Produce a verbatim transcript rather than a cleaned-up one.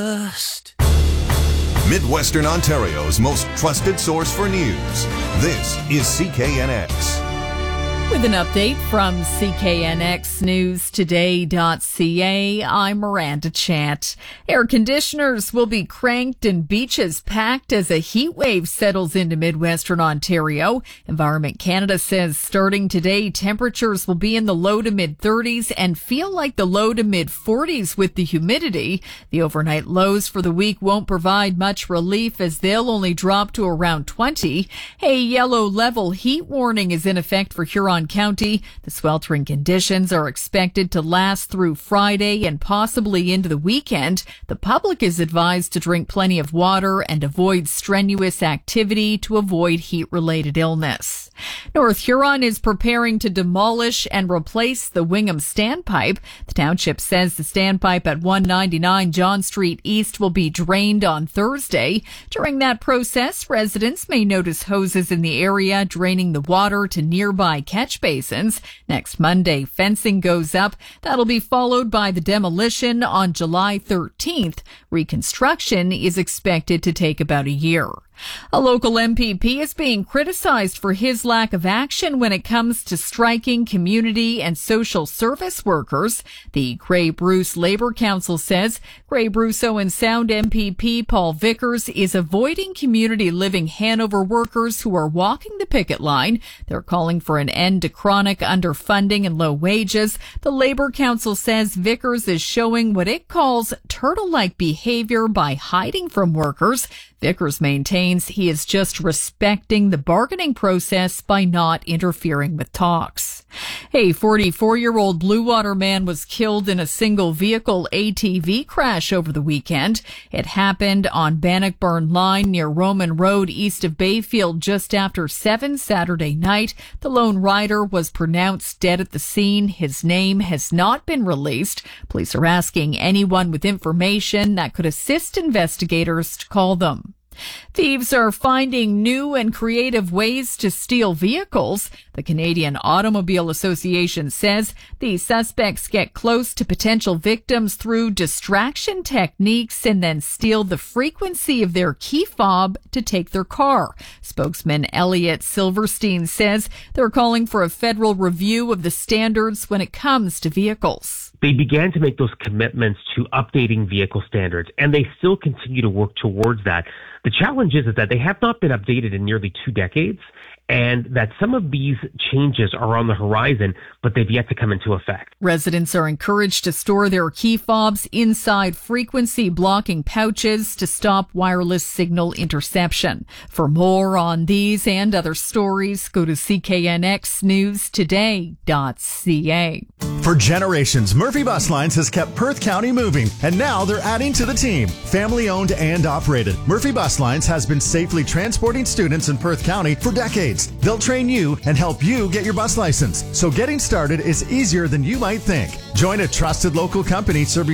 Midwestern Ontario's most trusted source for news. This is C K N X. With an update from C K N X News Today dot C A, I'm Miranda Chant. Air conditioners will be cranked and beaches packed as a heat wave settles into Midwestern Ontario. Environment Canada says starting today, temperatures will be in the low to mid thirties and feel like the low to mid forties with the humidity. The overnight lows for the week won't provide much relief as they'll only drop to around twenty. A yellow level heat warning is in effect for Huron County. The sweltering conditions are expected to last through Friday and possibly into the weekend. The public is advised to drink plenty of water and avoid strenuous activity to avoid heat-related illness. North Huron is preparing to demolish and replace the Wingham standpipe. The township says the standpipe at one ninety-nine John Street East will be drained on Thursday. During that process, residents may notice hoses in the area draining the water to nearby catch basins. Next Monday, fencing goes up. That'll be followed by the demolition on July thirteenth. Reconstruction is expected to take about a year. A local M P P is being criticized for his lack of action when it comes to striking community and social service workers. The Grey Bruce Labour Council says Grey Bruce Owen Sound M P P Paul Vickers is avoiding community living Hanover workers who are walking the picket line. They're calling for an end to chronic underfunding and low wages. The Labour Council says Vickers is showing what it calls turtle-like behavior by hiding from workers. Vickers maintains he is just respecting the bargaining process by not interfering with talks. A forty-four-year-old Blue Water man was killed in a single vehicle A T V crash over the weekend. It happened on Bannockburn Line near Roman Road east of Bayfield just after seven Saturday night. The lone rider was pronounced dead at the scene. His name has not been released. Police are asking anyone with information that could assist investigators to call them. Thieves are finding new and creative ways to steal vehicles. The Canadian Automobile Association says the suspects get close to potential victims through distraction techniques and then steal the frequency of their key fob to take their car. Spokesman Elliot Silverstein says they're calling for a federal review of the standards when it comes to vehicles. They began to make those commitments to updating vehicle standards, and they still continue to work towards that. The challenge is, is that they have not been updated in nearly two decades, and that some of these changes are on the horizon, but they've yet to come into effect. Residents are encouraged to store their key fobs inside frequency blocking pouches to stop wireless signal interception. For more on these and other stories, go to C K N X News Today dot C A. For generations, Murphy Bus Lines has kept Perth County moving, and now they're adding to the team. Family owned and operated, Murphy Bus Lines has been safely transporting students in Perth County for decades. They'll train you and help you get your bus license, so getting started is easier than you might think. Join a trusted local company serving